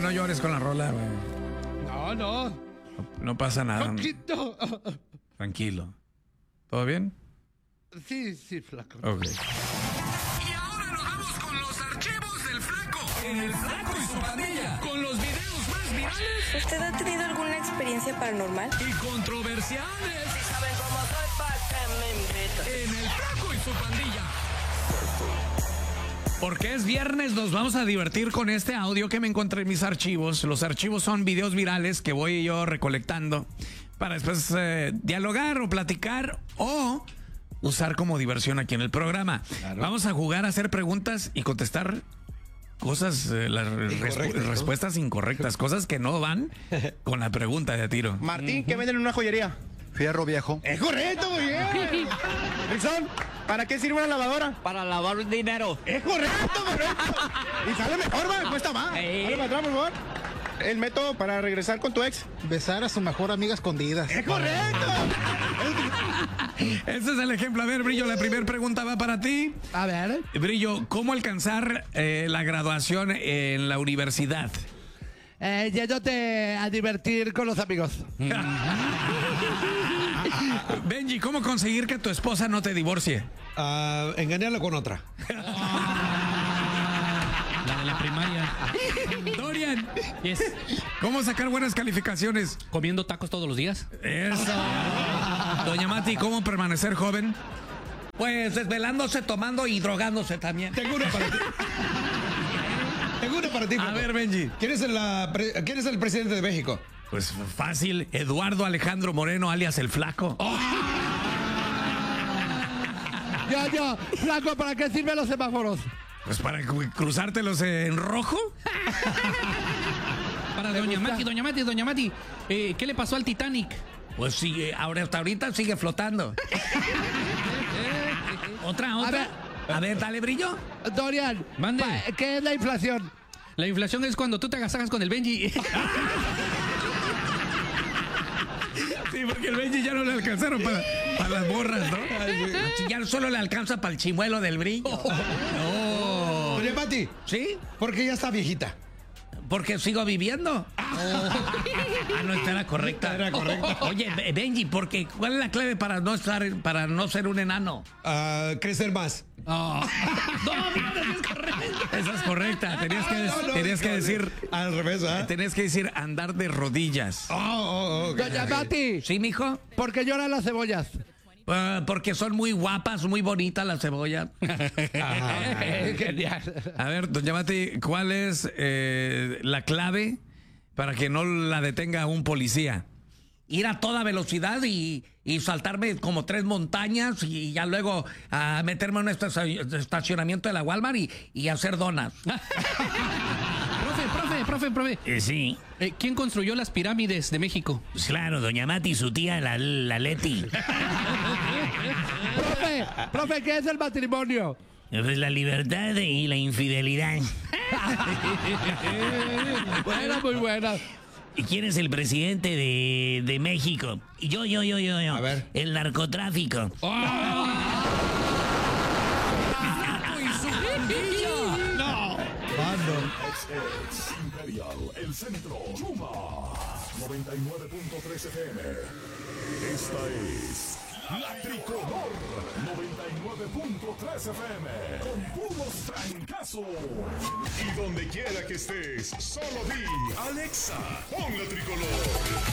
no llores con la rola, güey. No. No pasa nada. Poquito. Tranquilo. ¿Todo bien? Sí, flaco. Ok. Y ahora nos vamos con los archivos del Flaco. En el Flaco y su pandilla. Con los videos más virales ¿Usted ha tenido alguna experiencia paranormal? y controversiales. Si saben cómo soy, ¿para qué me invitan? En el Flaco y su pandilla. Porque es viernes, nos vamos a divertir con este audio que me encontré en mis archivos. Los archivos son videos virales que voy yo recolectando para después dialogar o platicar o usar como diversión aquí en el programa. Claro. Vamos a jugar a hacer preguntas y contestar cosas, las respuestas incorrectas, cosas que no van con la pregunta de a tiro. Martín, ¿qué venden en una joyería? Fierro viejo. Es correcto, muy bien. Rickson, ¿para qué sirve una lavadora? Para lavar dinero. Es correcto. Y sale mejor, va, cuesta más. Dale para atrás, por favor. El método para regresar con tu ex. Besar a su mejor amiga escondidas. Es correcto. Ese es el ejemplo. A ver, Brillo, la primera pregunta va para ti. A ver. Brillo, ¿cómo alcanzar la graduación en la universidad? Yéndote a divertir con los amigos. Benji, ¿cómo conseguir que tu esposa no te divorcie? Engañarla con otra. La de la primaria. Dorian, Yes. ¿cómo sacar buenas calificaciones? Comiendo tacos todos los días. Eso. Doña Mati, ¿cómo permanecer joven? Pues desvelándose, tomando y drogándose también. Tengo una para ti. A Flaco. ver, Benji. ¿Quién es el presidente de México? Pues fácil, Eduardo Alejandro Moreno, alias el Flaco. Yo, flaco, ¿para qué sirven los semáforos? Pues para cruzártelos en rojo. Para Doña Mati. ¿Qué le pasó al Titanic? Pues sí, hasta ahorita sigue flotando. ¿Otra? A ver, dale, Brillo. Dorian, Mande. ¿qué es la inflación? La inflación es cuando tú te agasajas con el Benji. Sí, porque el Benji ya no le alcanzaron para las borras, ¿no? Ya solo le alcanza para el chimuelo del Brillo. Doña Mati, ¿Sí? porque ya está viejita. Porque sigo viviendo. No, esta era correcta. Era correcta. Oye, Benji, porque ¿cuál es la clave para no ser un enano? Crecer más. No, es correcto. Esa es correcta. Tenías que decir Al revés, ¿ah? tenías que decir andar de rodillas. Ok. Doña Mati, ¿Sí, mijo? ¿por qué lloran las cebollas? Porque son muy guapas, muy bonitas las cebollas. Genial. A ver, doña Mati, ¿cuál es la clave para que no la detenga un policía? Ir a toda velocidad y saltarme como 3 montañas y ya luego a meterme en un estacionamiento de la Walmart y hacer donas. Profe. Sí. ¿Quién construyó las pirámides de México? Pues claro, doña Mati y su tía, la Leti. Profe, ¿qué es el matrimonio? Pues la libertad y la infidelidad. Buena, muy buena. ¿Y quién es el presidente de México? Yo. A ver. El narcotráfico. Imperial, el centro, Chuma, 99.3 FM. Esta es La Tricolor, 99.3 FM, con puros trancazos. Y donde quiera que estés, solo di, Alexa, pon La Tricolor.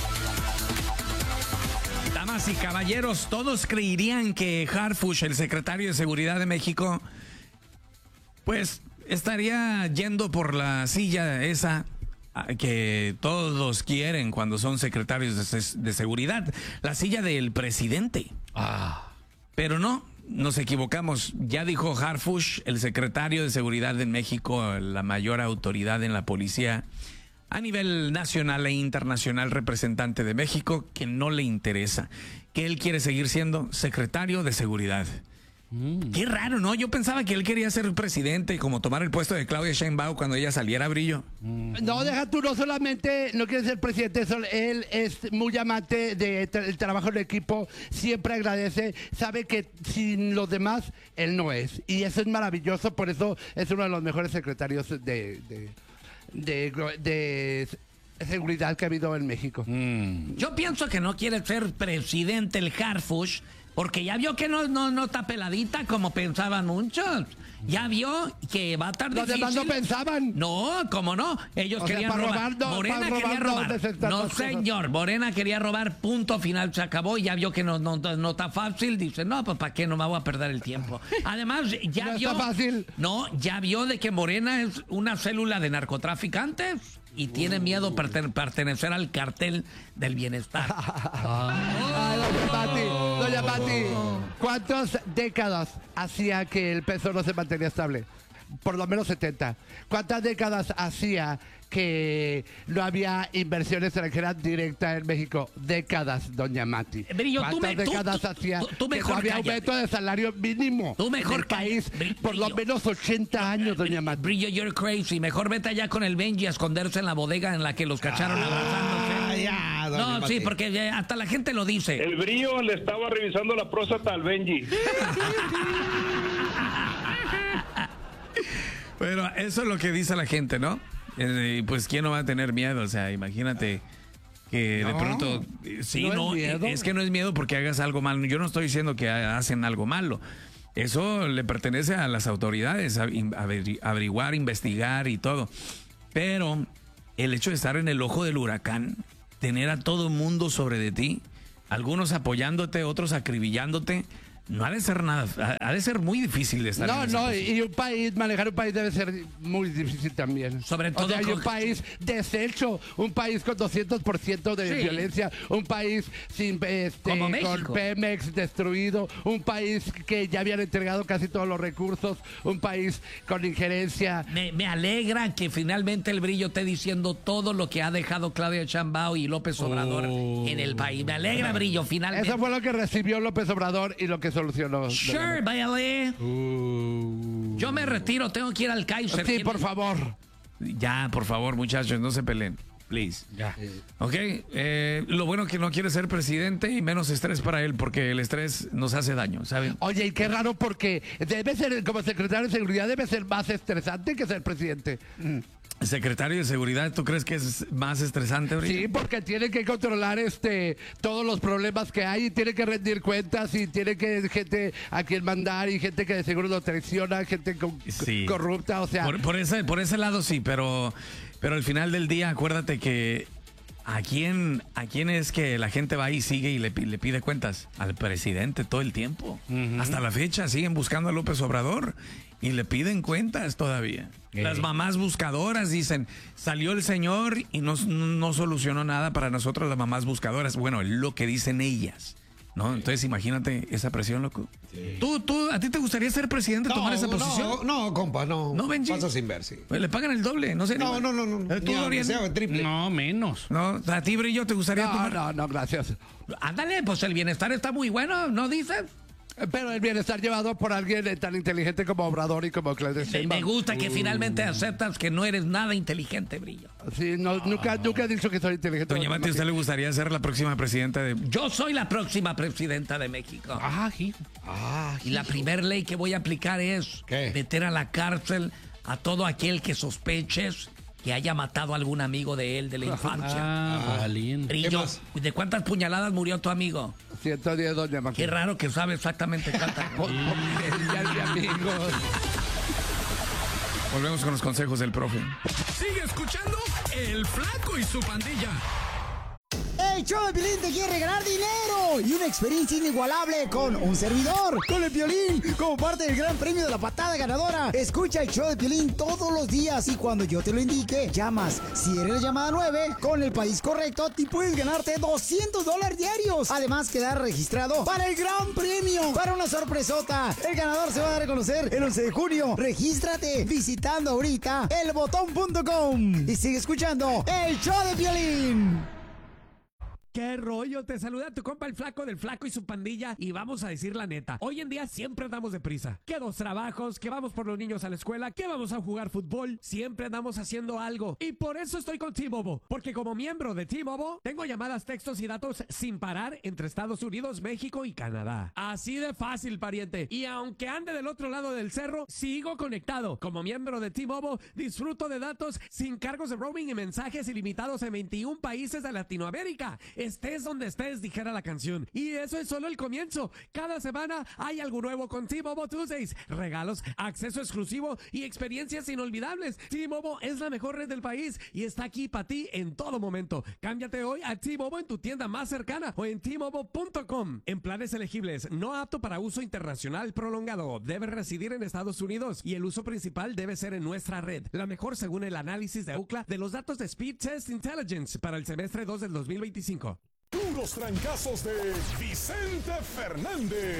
Damas y caballeros, todos creerían que Harfuch, el secretario de Seguridad de México, pues estaría yendo por la silla esa que todos quieren cuando son secretarios de seguridad, la silla del presidente. Pero no, nos equivocamos. Ya dijo Harfuch, el secretario de Seguridad de México, la mayor autoridad en la policía a nivel nacional e internacional, representante de México, que no le interesa, que él quiere seguir siendo secretario de Seguridad. Qué raro, ¿no? Yo pensaba que él quería ser presidente, como tomar el puesto de Claudia Sheinbaum cuando ella saliera, Brillo. No, deja tú, no solamente no quiere ser presidente, él es muy amante del trabajo en equipo, siempre agradece, sabe que sin los demás, él no es. Y eso es maravilloso, por eso es uno de los mejores secretarios de seguridad que ha habido en México. Yo pienso que no quiere ser presidente el Harfush, porque ya vio que no está peladita como pensaban muchos. Ya vio que va a estar Los demás no pensaban. No, ¿cómo no? Ellos O sea, querían para robar. robar, Morena para quería robar robar. no necesitan No, las cosas. señor. Morena quería robar, punto final, se acabó. Y ya vio que no está fácil. Dice, no, pues ¿para qué? No me voy a perder el tiempo. Además, ya No vio... está fácil. No, ya vio de que Morena es una célula de narcotraficantes y tiene miedo pertenecer al cartel del bienestar. Ay, doña Pati, ¿cuántas décadas hacía que el peso no se mantenía estable? Por lo menos 70. ¿Cuántas décadas hacía que no había inversión extranjera directa en México? Décadas, doña Mati. Brillo, ¿Cuántas décadas hacía tú que mejor no había cállate. aumento de salario mínimo Tú mejor en el país? Por lo Brillo. menos 80 años, doña Mati. Brillo, you're crazy. Mejor vete allá con el Benji a esconderse en la bodega en la que los cacharon abrazándose. ya, doña No, Mati. sí, porque hasta la gente lo dice. El Brillo le estaba revisando la próstata al Benji. Pero eso es lo que dice la gente, ¿no? Pues quién no va a tener miedo, o sea, imagínate que de pronto sí, no es miedo. es que no es miedo porque hagas algo malo. Yo no estoy diciendo que hacen algo malo. Eso le pertenece a las autoridades, averiguar, investigar y todo. Pero el hecho de estar en el ojo del huracán, tener a todo el mundo sobre de ti, algunos apoyándote, otros acribillándote, no ha de ser nada, ha de ser muy difícil de estar en esa posición. Y un país, manejar un país debe ser muy difícil también. Sobre todo O sea, hay un con- país deshecho, un país con 200% de Sí. violencia, un país sin Como con México. Pemex destruido, un país que ya habían entregado casi todos los recursos, un país con injerencia. Me alegra que finalmente el Brillo esté diciendo todo lo que ha dejado Claudia Sheinbaum y López Obrador en el país. Me alegra, Brillo, finalmente. Eso fue lo que recibió López Obrador y lo que solucionó. Sure, váyale. Yo me retiro, tengo que ir al Kaiser. Sí, por favor. Ya, por favor, muchachos, no se peleen. Please. Ya. Ok, lo bueno que no quiere ser presidente y menos estrés para él, porque el estrés nos hace daño, ¿saben? Oye, y qué raro porque debe ser, como secretario de seguridad, debe ser más estresante que ser presidente. Secretario de Seguridad, ¿tú crees que es más estresante, Brillo? Sí, porque tiene que controlar todos los problemas que hay y tiene que rendir cuentas y tiene que gente a quien mandar y gente que de seguro lo traiciona, gente Sí. corrupta, o sea. Por ese lado sí, pero al final del día acuérdate que ¿a quién es que la gente va y sigue y le pide cuentas? Al presidente todo el tiempo. Hasta la fecha siguen buscando a López Obrador y le piden cuentas todavía. Las mamás buscadoras dicen, salió el señor y no solucionó nada para nosotros las mamás buscadoras. Bueno, es lo que dicen ellas, ¿no? Entonces imagínate esa presión, loco. ¿A ti te gustaría ser presidente, tomar esa posición? No, compa, no. No, Benji. Paso sin ver, sí. Pues le pagan el doble, no sé. No. ¿Tú, Ni aunque Dorian? sea el triple. No, menos. No, a ti, Brillo, ¿te gustaría tomar? No, gracias. Ándale, pues el bienestar está muy bueno, ¿no dices? Pero el bienestar llevado por alguien tan inteligente como Obrador y como Claudia Me Sheinbaum. gusta que finalmente aceptas que no eres nada inteligente, Brillo. Sí, nunca he dicho que soy inteligente. Doña Mati, ¿a usted le gustaría ser la próxima presidenta de...? Yo soy la próxima presidenta de México. Sí. Y la primera ley que voy a aplicar es ¿Qué? meter a la cárcel a todo aquel que sospeches que haya matado a algún amigo de él de la infancia. Valiente. Brillo, ¿Qué más? ¿de cuántas puñaladas murió tu amigo? 110, doña Mati. Qué raro que sabe exactamente cuántas. Ya, mi amigo. Volvemos con los consejos del profe. Sigue escuchando El Flaco y su pandilla. El show de Piolín te quiere regalar dinero y una experiencia inigualable con un servidor, con el Piolín, como parte del gran premio de la patada ganadora. Escucha el show de Piolín todos los días y cuando yo te lo indique, llamas. Si eres la llamada 9, con el país correcto, te puedes ganarte $200 diarios. Además, quedar registrado para el gran premio, para una sorpresota. El ganador se va a dar a conocer el 11 de junio. Regístrate visitando ahorita elbotón.com y sigue escuchando el show de Piolín. ¿Qué rollo? Te saluda tu compa el Flaco del Flaco y su pandilla y vamos a decir la neta. Hoy en día siempre andamos deprisa. Que 2 trabajos, que vamos por los niños a la escuela, que vamos a jugar fútbol. Siempre andamos haciendo algo. Y por eso estoy con T-Mobile. Porque como miembro de T-Mobile, tengo llamadas, textos y datos sin parar entre Estados Unidos, México y Canadá. Así de fácil, pariente. Y aunque ande del otro lado del cerro, sigo conectado. Como miembro de T-Mobile, disfruto de datos sin cargos de roaming y mensajes ilimitados en 21 países de Latinoamérica. Estés donde estés, dijera la canción. Y eso es solo el comienzo. Cada semana hay algo nuevo con T-Mobile Tuesdays. Regalos, acceso exclusivo y experiencias inolvidables. T-Mobile es la mejor red del país y está aquí para ti en todo momento. Cámbiate hoy a T-Mobile en tu tienda más cercana o en T-Mobile.com. En planes elegibles, no apto para uso internacional prolongado. Debe residir en Estados Unidos y el uso principal debe ser en nuestra red. La mejor según el análisis de Ookla de los datos de Speed Test Intelligence para el semestre 2 del 2025. Puros trancazos de Vicente Fernández.